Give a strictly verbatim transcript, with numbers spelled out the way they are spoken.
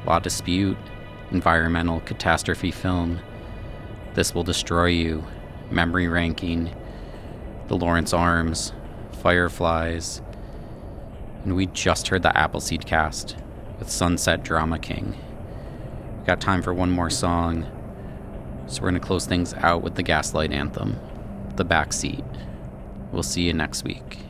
Law Dispute, Environmental Catastrophe Film, This Will Destroy You, Memory Ranking, The Lawrence Arms, Fireflies, and we just heard the Appleseed cast with Sunset Drama King. We got time for one more song, so we're going to close things out with the Gaslight anthem, The Backseat. We'll see you next week.